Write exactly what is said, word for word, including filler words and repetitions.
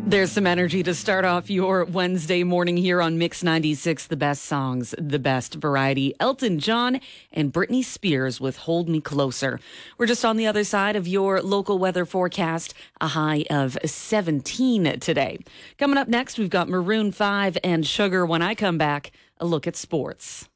There's some energy to start off your Wednesday morning here on Mix ninety-six, the best songs, the best variety. Elton John and Britney Spears with Hold Me Closer. We're just on the other side of your local weather forecast, a high of seventeen today. Coming up next, we've got Maroon five and Sugar. When I come back, a look at sports.